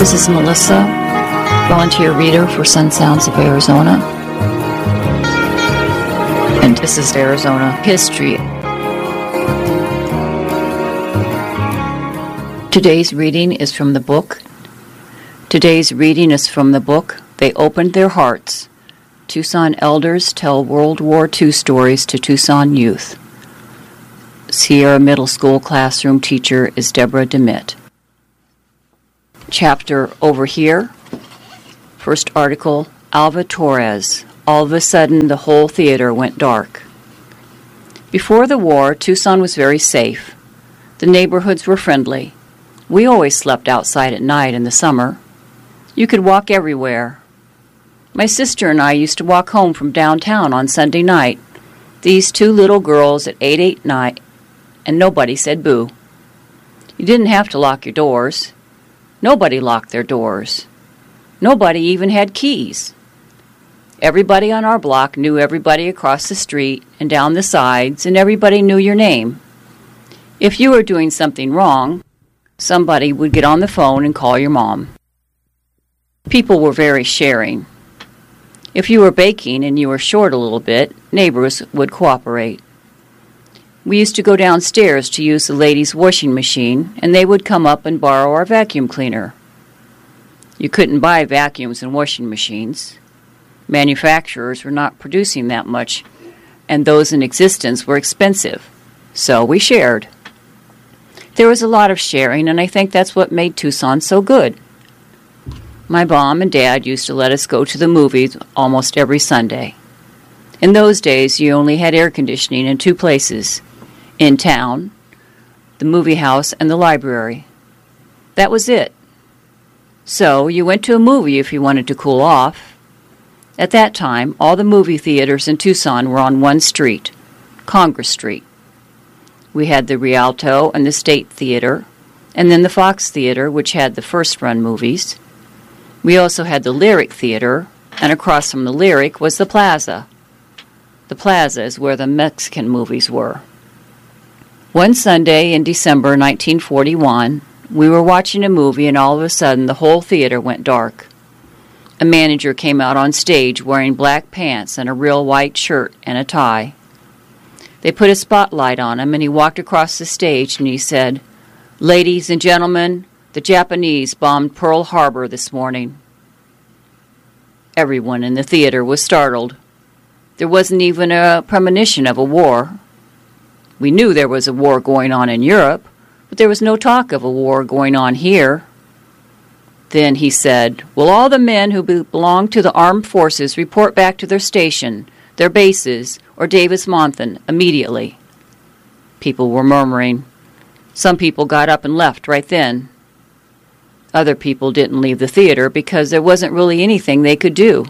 This is Melissa, volunteer reader for Sun Sounds of Arizona. And this is Arizona History. Today's reading is from the book. They Opened Their Hearts. Tucson Elders Tell World War II Stories to Tucson Youth. Sierra Middle School classroom teacher is Deborah DeMitt. Chapter Over Here. First article, Alva Torres. All of a sudden, the whole theater went dark. Before the war, Tucson was very safe. The neighborhoods were friendly. We always slept outside at night in the summer. You could walk everywhere. My sister and I used to walk home from downtown on Sunday night, these two little girls at 8 night, and nobody said boo. You didn't have to lock your doors. Nobody locked their doors. Nobody even had keys. Everybody on our block knew everybody across the street and down the sides, and everybody knew your name. If you were doing something wrong, somebody would get on the phone and call your mom. People were very sharing. If you were baking and you were short a little bit, neighbors would cooperate. We used to go downstairs to use the ladies' washing machine, and they would come up and borrow our vacuum cleaner. You couldn't buy vacuums and washing machines. Manufacturers were not producing that much, and those in existence were expensive. So we shared. There was a lot of sharing, and I think that's what made Tucson so good. My mom and dad used to let us go to the movies almost every Sunday. In those days, you only had air conditioning in two places. In town, the movie house, and the library. That was it. So you went to a movie if you wanted to cool off. At that time, all the movie theaters in Tucson were on one street, Congress Street. We had the Rialto and the State Theater, and then the Fox Theater, which had the first-run movies. We also had the Lyric Theater, and across from the Lyric was the Plaza. The Plaza is where the Mexican movies were. One Sunday in December 1941, we were watching a movie, and all of a sudden the whole theater went dark. A manager came out on stage wearing black pants and a real white shirt and a tie. They put a spotlight on him, and he walked across the stage and he said, "Ladies and gentlemen, the Japanese bombed Pearl Harbor this morning." Everyone in the theater was startled. There wasn't even a premonition of a war. We knew there was a war going on in Europe, but there was no talk of a war going on here. Then he said, "Will all the men who belong to the armed forces report back to their station, their bases, or Davis-Monthan immediately?" People were murmuring. Some people got up and left right then. Other people didn't leave the theater because there wasn't really anything they could do.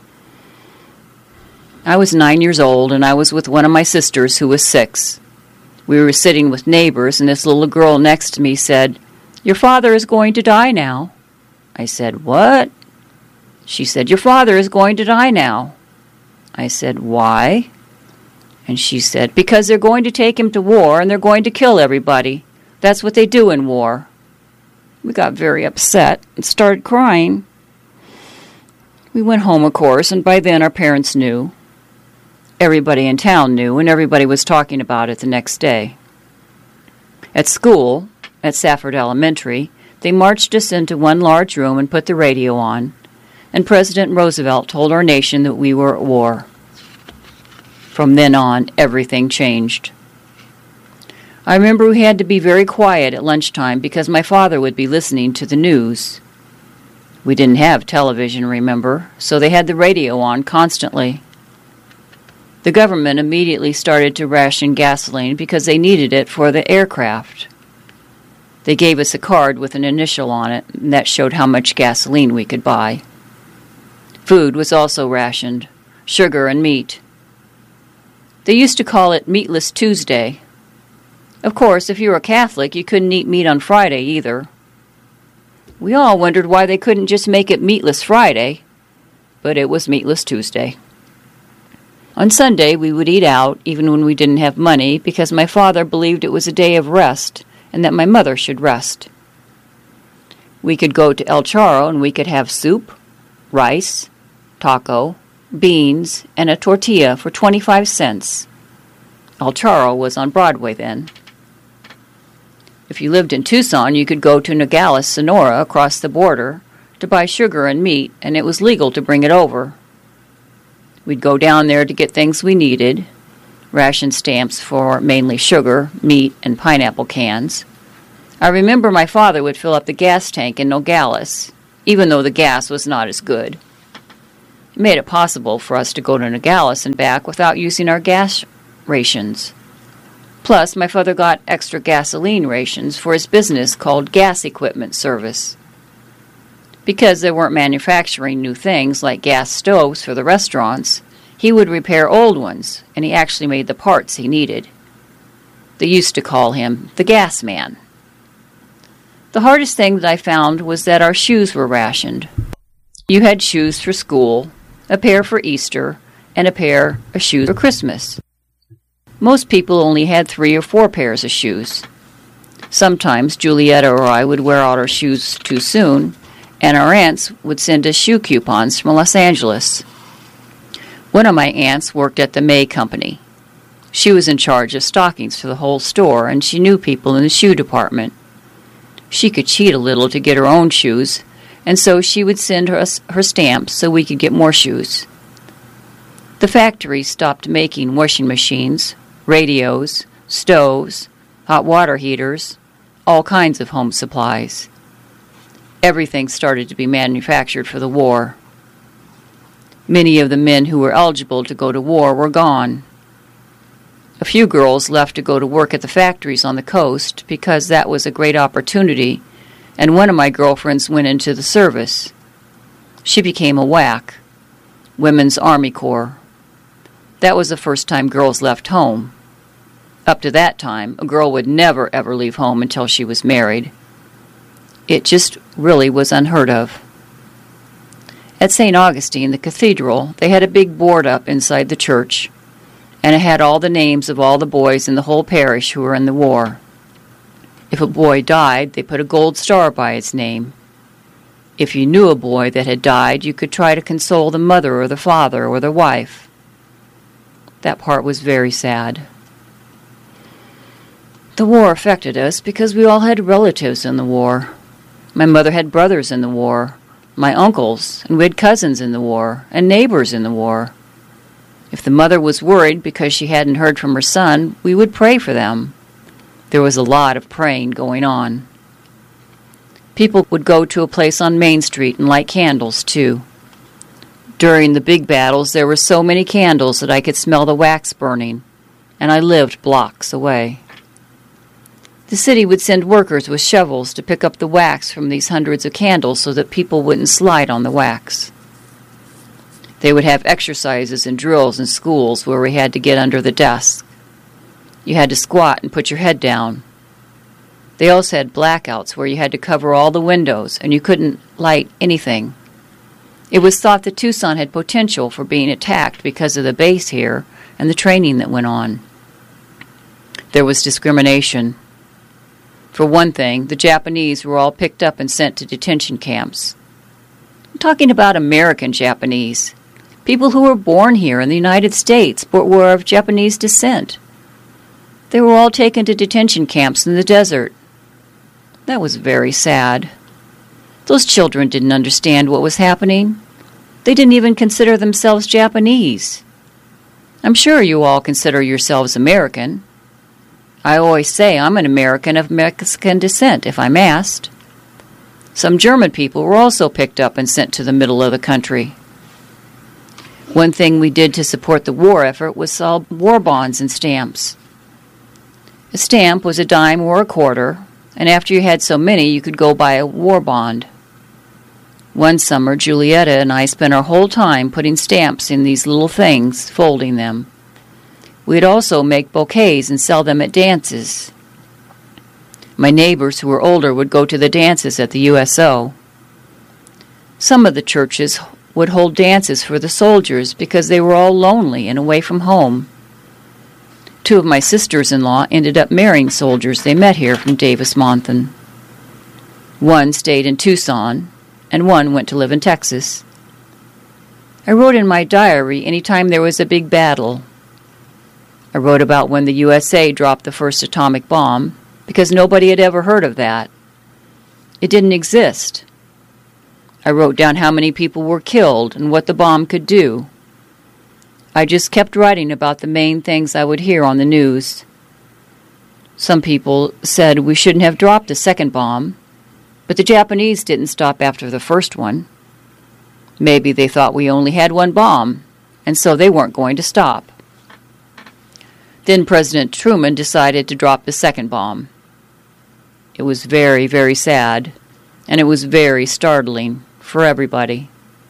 I was 9 years old, and I was with one of my sisters who was 6. We were sitting with neighbors, and this little girl next to me said, "Your father is going to die now." I said, "What?" She said, "Your father is going to die now." I said, "Why?" And she said, "Because they're going to take him to war, and they're going to kill everybody. That's what they do in war." We got very upset and started crying. We went home, of course, and by then our parents knew. Everybody in town knew, and everybody was talking about it the next day. At school, at Safford Elementary, they marched us into one large room and put the radio on, and President Roosevelt told our nation that we were at war. From then on, everything changed. I remember we had to be very quiet at lunchtime because my father would be listening to the news. We didn't have television, remember, so they had the radio on constantly. The government immediately started to ration gasoline because they needed it for the aircraft. They gave us a card with an initial on it, and that showed how much gasoline we could buy. Food was also rationed, sugar and meat. They used to call it Meatless Tuesday. Of course, if you were a Catholic, you couldn't eat meat on Friday either. We all wondered why they couldn't just make it Meatless Friday, but it was Meatless Tuesday. On Sunday, we would eat out, even when we didn't have money, because my father believed it was a day of rest and that my mother should rest. We could go to El Charro and we could have soup, rice, taco, beans, and a tortilla for 25 cents. El Charro was on Broadway then. If you lived in Tucson, you could go to Nogales, Sonora, across the border, to buy sugar and meat, and it was legal to bring it over. We'd go down there to get things we needed, ration stamps for mainly sugar, meat, and pineapple cans. I remember my father would fill up the gas tank in Nogales, even though the gas was not as good. It made it possible for us to go to Nogales and back without using our gas rations. Plus, my father got extra gasoline rations for his business called Gas Equipment Service. Because they weren't manufacturing new things like gas stoves for the restaurants, he would repair old ones, and he actually made the parts he needed. They used to call him the gas man. The hardest thing that I found was that our shoes were rationed. You had shoes for school, a pair for Easter, and a pair of shoes for Christmas. Most people only had 3 or 4 pairs of shoes. Sometimes Julietta or I would wear out our shoes too soon, and our aunts would send us shoe coupons from Los Angeles. One of my aunts worked at the May Company. She was in charge of stockings for the whole store, and she knew people in the shoe department. She could cheat a little to get her own shoes, and so she would send us her stamps so we could get more shoes. The factory stopped making washing machines, radios, stoves, hot water heaters, all kinds of home supplies. Everything started to be manufactured for the war. Many of the men who were eligible to go to war were gone. A few girls left to go to work at the factories on the coast because that was a great opportunity, and one of my girlfriends went into the service. She became a WAC, Women's Army Corps. That was the first time girls left home. Up to that time, a girl would never ever leave home until she was married. It just really was unheard of. At St. Augustine, the cathedral, they had a big board up inside the church, and it had all the names of all the boys in the whole parish who were in the war. If a boy died, they put a gold star by his name. If you knew a boy that had died, you could try to console the mother or the father or the wife. That part was very sad. The war affected us because we all had relatives in the war. My mother had brothers in the war, my uncles, and we had cousins in the war, and neighbors in the war. If the mother was worried because she hadn't heard from her son, we would pray for them. There was a lot of praying going on. People would go to a place on Main Street and light candles, too. During the big battles, there were so many candles that I could smell the wax burning, and I lived blocks away. The city would send workers with shovels to pick up the wax from these hundreds of candles so that people wouldn't slide on the wax. They would have exercises and drills in schools where we had to get under the desk. You had to squat and put your head down. They also had blackouts where you had to cover all the windows and you couldn't light anything. It was thought that Tucson had potential for being attacked because of the base here and the training that went on. There was discrimination. For one thing, the Japanese were all picked up and sent to detention camps. I'm talking about American Japanese, people who were born here in the United States but were of Japanese descent. They were all taken to detention camps in the desert. That was very sad. Those children didn't understand what was happening. They didn't even consider themselves Japanese. I'm sure you all consider yourselves American. I always say I'm an American of Mexican descent if I'm asked. Some German people were also picked up and sent to the middle of the country. One thing we did to support the war effort was sell war bonds and stamps. A stamp was a dime or a quarter, and after you had so many, you could go buy a war bond. One summer, Julietta and I spent our whole time putting stamps in these little things, folding them. We'd also make bouquets and sell them at dances. My neighbors who were older would go to the dances at the USO. Some of the churches would hold dances for the soldiers because they were all lonely and away from home. 2 of my sisters-in-law ended up marrying soldiers they met here from Davis-Monthan. One stayed in Tucson, and one went to live in Texas. I wrote in my diary any time there was a big battle. I wrote about when the USA dropped the first atomic bomb, because nobody had ever heard of that. It didn't exist. I wrote down how many people were killed and what the bomb could do. I just kept writing about the main things I would hear on the news. Some people said we shouldn't have dropped a second bomb, but the Japanese didn't stop after the first one. Maybe they thought we only had one bomb, and so they weren't going to stop. Then President Truman decided to drop the second bomb. It was very, very sad, and it was very startling for everybody.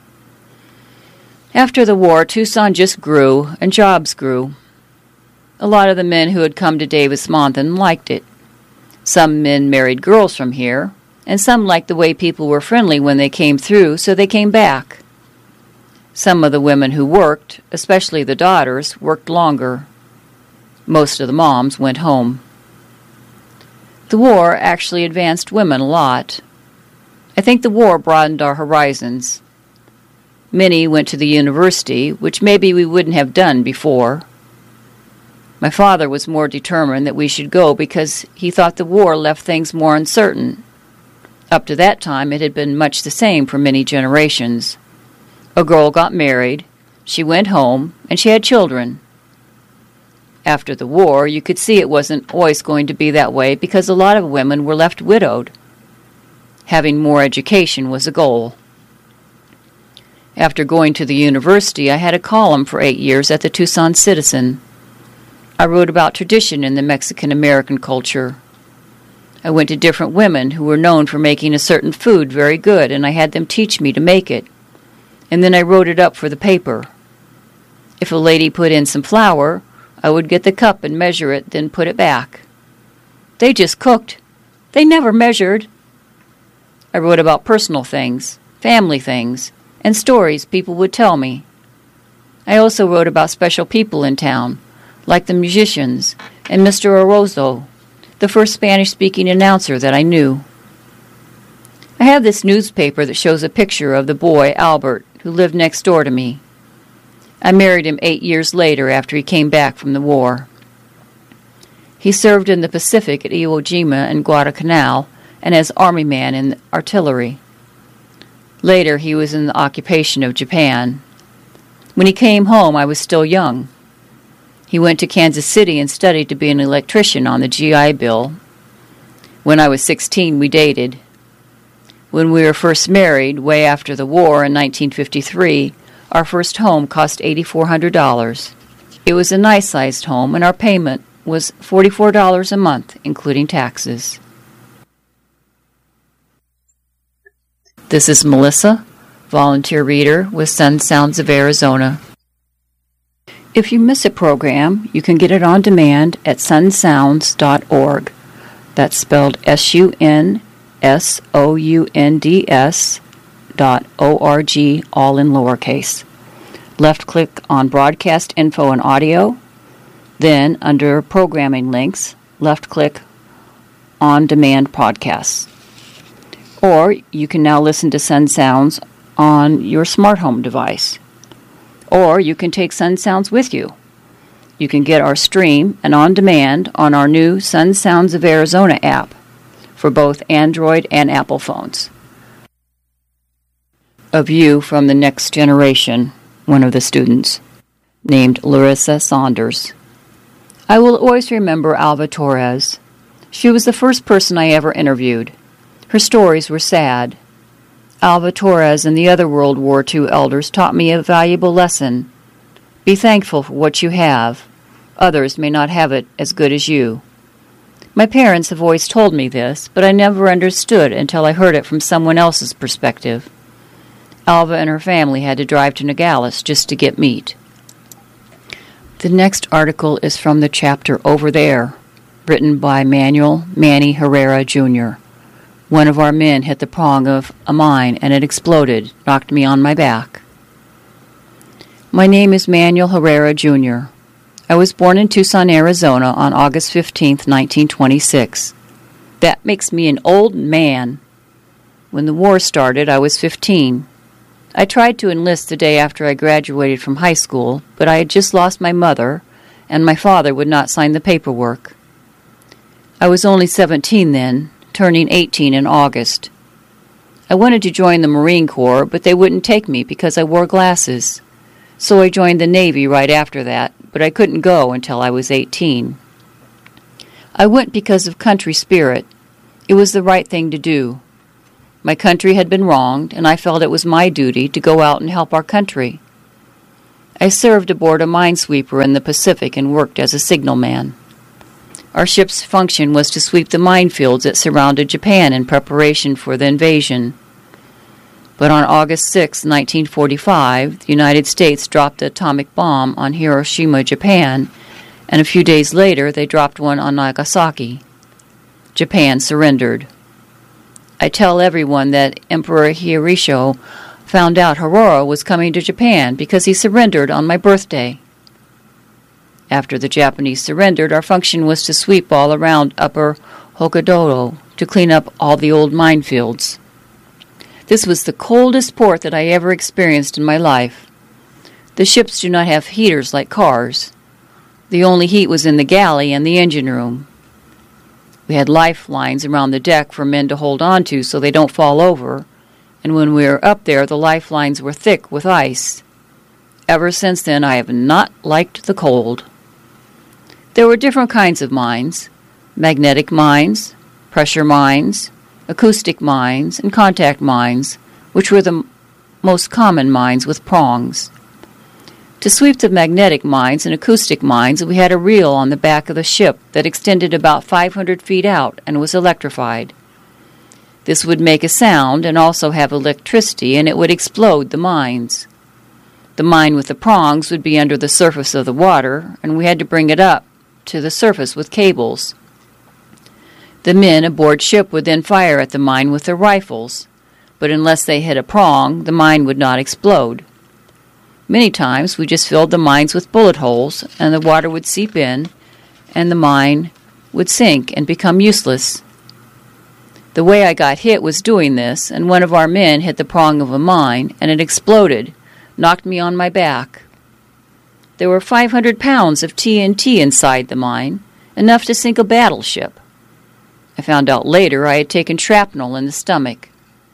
After the war, Tucson just grew, and jobs grew. A lot of the men who had come to Davis-Monthan liked it. Some men married girls from here, and some liked the way people were friendly when they came through, so they came back. Some of the women who worked, especially the daughters, worked longer. Most of the moms went home. The war actually advanced women a lot. I think the war broadened our horizons. Many went to the university, which maybe we wouldn't have done before. My father was more determined that we should go because he thought the war left things more uncertain. Up to that time, it had been much the same for many generations. A girl got married, she went home, and she had children. After the war, you could see it wasn't always going to be that way because a lot of women were left widowed. Having more education was a goal. After going to the university, I had a column for 8 years at the Tucson Citizen. I wrote about tradition in the Mexican-American culture. I went to different women who were known for making a certain food very good, and I had them teach me to make it. And then I wrote it up for the paper. If a lady put in some flour, I would get the cup and measure it, then put it back. They just cooked. They never measured. I wrote about personal things, family things, and stories people would tell me. I also wrote about special people in town, like the musicians and Mr. Orozco, the first Spanish-speaking announcer that I knew. I have this newspaper that shows a picture of the boy, Albert, who lived next door to me. I married him 8 years later after he came back from the war. He served in the Pacific at Iwo Jima and Guadalcanal and as Army man in artillery. Later, he was in the occupation of Japan. When he came home, I was still young. He went to Kansas City and studied to be an electrician on the GI Bill. When I was 16, we dated. When we were first married, way after the war in 1953, our first home cost $8,400. It was a nice-sized home, and our payment was $44 a month, including taxes. This is Melissa, volunteer reader with Sun Sounds of Arizona. If you miss a program, you can get it on demand at sunsounds.org. That's spelled sunsounds.org, all in lowercase. Left-click on Broadcast Info and Audio. Then, under Programming Links, left-click On Demand Podcasts. Or you can now listen to Sun Sounds on your smart home device. Or you can take Sun Sounds with you. You can get our stream and on demand on our new Sun Sounds of Arizona app for both Android and Apple phones. A view from the next generation, one of the students, named Larissa Saunders. I will always remember Alva Torres. She was the first person I ever interviewed. Her stories were sad. Alva Torres and the other World War II elders taught me a valuable lesson. Be thankful for what you have. Others may not have it as good as you. My parents have always told me this, but I never understood until I heard it from someone else's perspective. Alva and her family had to drive to Nogales just to get meat. The next article is from the chapter Over There, written by Manuel Manny Herrera, Jr. One of our men hit the prong of a mine and it exploded, knocked me on my back. My name is Manuel Herrera, Jr. I was born in Tucson, Arizona on August 15, 1926. That makes me an old man. When the war started, I was 15. I tried to enlist the day after I graduated from high school, but I had just lost my mother, and my father would not sign the paperwork. I was only 17 then, turning 18 in August. I wanted to join the Marine Corps, but they wouldn't take me because I wore glasses. So I joined the Navy right after that, but I couldn't go until I was 18. I went because of country spirit. It was the right thing to do. My country had been wronged, and I felt it was my duty to go out and help our country. I served aboard a minesweeper in the Pacific and worked as a signalman. Our ship's function was to sweep the minefields that surrounded Japan in preparation for the invasion. But on August 6, 1945, the United States dropped the atomic bomb on Hiroshima, Japan, and a few days later they dropped one on Nagasaki. Japan surrendered. I tell everyone that Emperor Hirohito found out Hirohito was coming to Japan because he surrendered on my birthday. After the Japanese surrendered, our function was to sweep all around Upper Hokkaido to clean up all the old minefields. This was the coldest port that I ever experienced in my life. The ships do not have heaters like cars. The only heat was in the galley and the engine room. We had lifelines around the deck for men to hold on to so they don't fall over, and when we were up there, the lifelines were thick with ice. Ever since then, I have not liked the cold. There were different kinds of mines: magnetic mines, pressure mines, acoustic mines, and contact mines, which were the most common mines with prongs. To sweep the magnetic mines and acoustic mines, we had a reel on the back of the ship that extended about 500 feet out and was electrified. This would make a sound and also have electricity, and it would explode the mines. The mine with the prongs would be under the surface of the water, and we had to bring it up to the surface with cables. The men aboard ship would then fire at the mine with their rifles, but unless they hit a prong, the mine would not explode. Many times we just filled the mines with bullet holes, and the water would seep in, and the mine would sink and become useless. The way I got hit was doing this, and one of our men hit the prong of a mine, and it exploded, knocked me on my back. There were 500 pounds of TNT inside the mine, enough to sink a battleship. I found out later I had taken shrapnel in the stomach.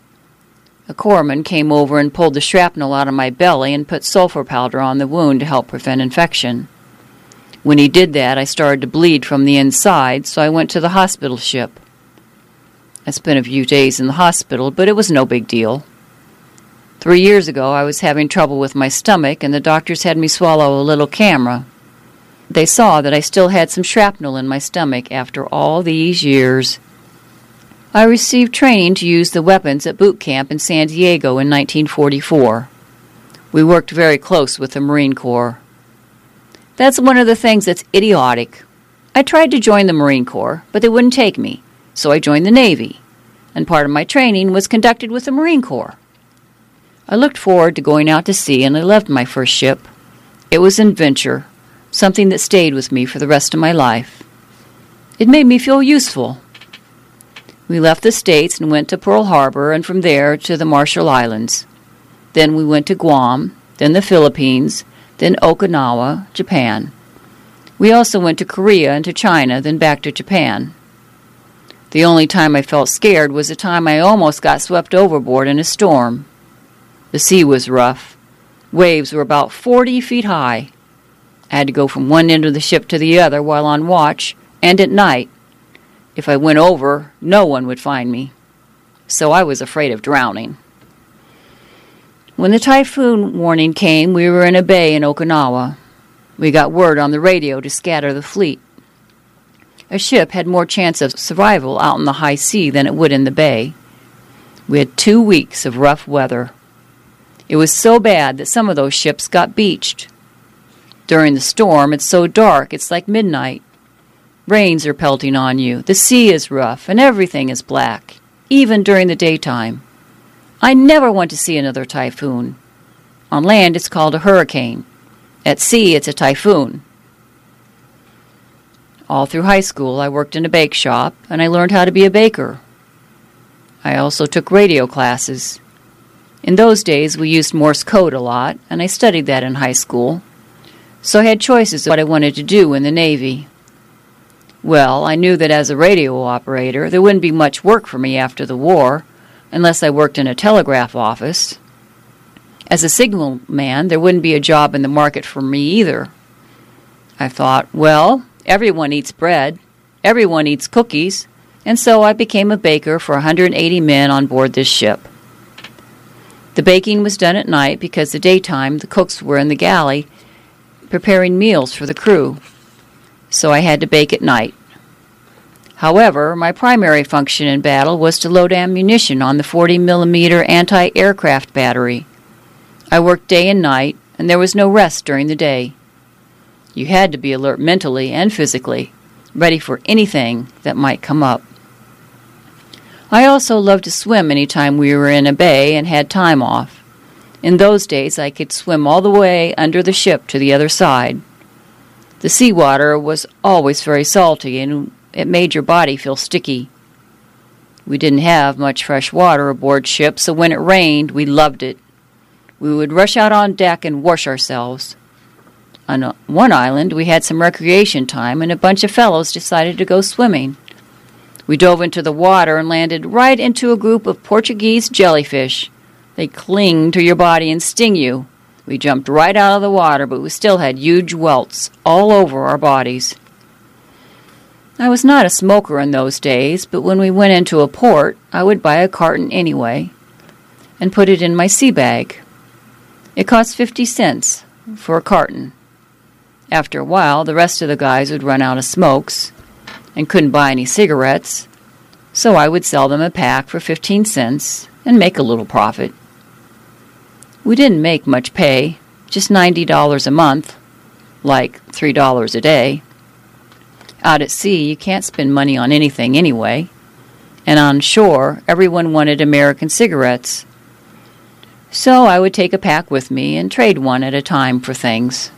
A corpsman came over and pulled the shrapnel out of my belly and put sulfur powder on the wound to help prevent infection. When he did that, I started to bleed from the inside, so I went to the hospital ship. I spent a few days in the hospital, but it was no big deal. 3 years ago, I was having trouble with my stomach, and the doctors had me swallow a little camera. They saw that I still had some shrapnel in my stomach after all these years. I received training to use the weapons at boot camp in San Diego in 1944. We worked very close with the Marine Corps. That's one of the things that's idiotic. I tried to join the Marine Corps, but they wouldn't take me, so I joined the Navy, and part of my training was conducted with the Marine Corps. I looked forward to going out to sea, and I loved my first ship. It was an adventure, something that stayed with me for the rest of my life. It made me feel useful. We left the States and went to Pearl Harbor, and from there to the Marshall Islands. Then we went to Guam, then the Philippines, then Okinawa, Japan. We also went to Korea and to China, then back to Japan. The only time I felt scared was the time I almost got swept overboard in a storm. The sea was rough. Waves were about 40 feet high. I had to go from one end of the ship to the other while on watch, and at night. If I went over, no one would find me. So I was afraid of drowning. When the typhoon warning came, we were in a bay in Okinawa. We got word on the radio to scatter the fleet. A ship had more chance of survival out in the high sea than it would in the bay. We had 2 weeks of rough weather. It was so bad that some of those ships got beached. During the storm, it's so dark, it's like midnight. Rains are pelting on you, the sea is rough, and everything is black, even during the daytime. I never want to see another typhoon. On land, it's called a hurricane. At sea, it's a typhoon. All through high school, I worked in a bake shop, and I learned how to be a baker. I also took radio classes. In those days, we used Morse code a lot, and I studied that in high school. So I had choices of what I wanted to do in the Navy. Well, I knew that as a radio operator, there wouldn't be much work for me after the war, unless I worked in a telegraph office. As a signal man, there wouldn't be a job in the market for me either. I thought, well, everyone eats bread, everyone eats cookies, and so I became a baker for 180 men on board this ship. The baking was done at night because the daytime the cooks were in the galley preparing meals for the crew, so I had to bake at night. However, my primary function in battle was to load ammunition on the 40mm anti-aircraft battery. I worked day and night, and there was no rest during the day. You had to be alert mentally and physically, ready for anything that might come up. I also loved to swim any time we were in a bay and had time off. In those days, I could swim all the way under the ship to the other side. The seawater was always very salty, and it made your body feel sticky. We didn't have much fresh water aboard ship, so when it rained, we loved it. We would rush out on deck and wash ourselves. On one island, we had some recreation time, and a bunch of fellows decided to go swimming. We dove into the water and landed right into a group of Portuguese jellyfish. They cling to your body and sting you. We jumped right out of the water, but we still had huge welts all over our bodies. I was not a smoker in those days, but when we went into a port, I would buy a carton anyway and put it in my sea bag. It cost 50 cents for a carton. After a while, the rest of the guys would run out of smokes and couldn't buy any cigarettes, so I would sell them a pack for 15 cents and make a little profit. We didn't make much pay, just $90 a month, like $3 a day. Out at sea, you can't spend money on anything anyway, and on shore, everyone wanted American cigarettes. So I would take a pack with me and trade one at a time for things.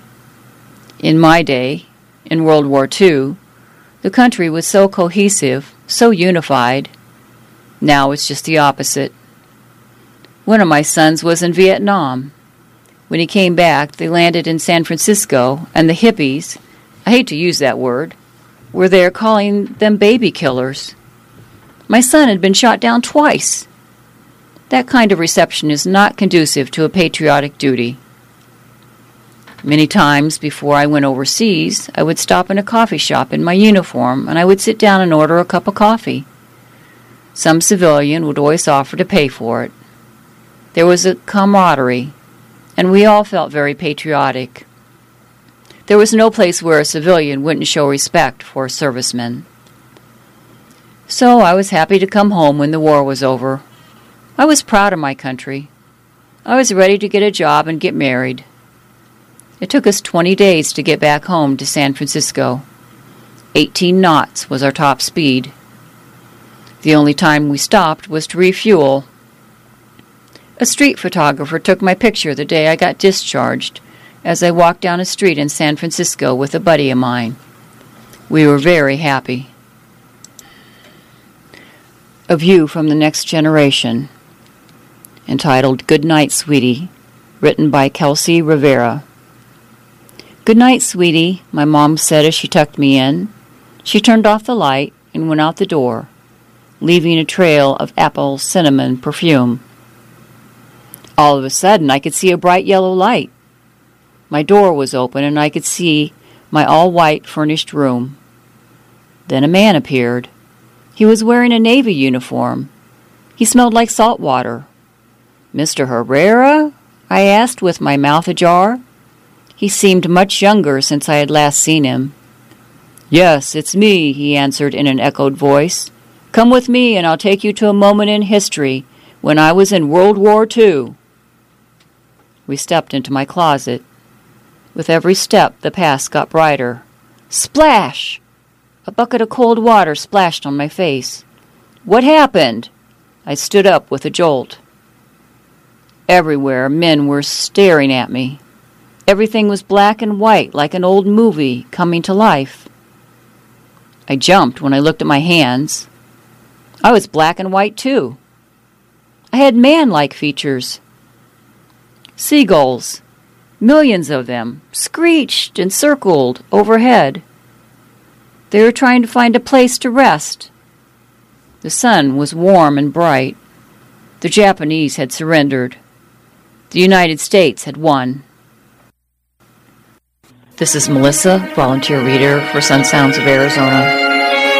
In my day, in World War II, the country was so cohesive, so unified. Now it's just the opposite. One of my sons was in Vietnam. When he came back, they landed in San Francisco, and the hippies, I hate to use that word, were there calling them baby killers. My son had been shot down twice. That kind of reception is not conducive to a patriotic duty. Many times before I went overseas, I would stop in a coffee shop in my uniform, and I would sit down and order a cup of coffee. Some civilian would always offer to pay for it. There was a camaraderie, and we all felt very patriotic. There was no place where a civilian wouldn't show respect for a serviceman. So I was happy to come home when the war was over. I was proud of my country. I was ready to get a job and get married. It took us 20 days to get back home to San Francisco. 18 knots was our top speed. The only time we stopped was to refuel. A street photographer took my picture the day I got discharged as I walked down a street in San Francisco with a buddy of mine. We were very happy. A View from the Next Generation, entitled Good Night, Sweetie, written by Kelsey Rivera. Good night, sweetie, my mom said as she tucked me in. She turned off the light and went out the door, leaving a trail of apple cinnamon perfume. All of a sudden, I could see a bright yellow light. My door was open, and I could see my all-white furnished room. Then a man appeared. He was wearing a Navy uniform. He smelled like salt water. "Mr. Herrera?" I asked with my mouth ajar. He seemed much younger since I had last seen him. "Yes, it's me," he answered in an echoed voice. "Come with me and I'll take you to a moment in history when I was in World War II." We stepped into my closet. With every step, the past got brighter. Splash! A bucket of cold water splashed on my face. "What happened?" I stood up with a jolt. Everywhere, men were staring at me. Everything was black and white, like an old movie coming to life. I jumped when I looked at my hands. I was black and white, too. I had man-like features. Seagulls, millions of them, screeched and circled overhead. They were trying to find a place to rest. The sun was warm and bright. The Japanese had surrendered. The United States had won. This is Melissa, volunteer reader for Sun Sounds of Arizona.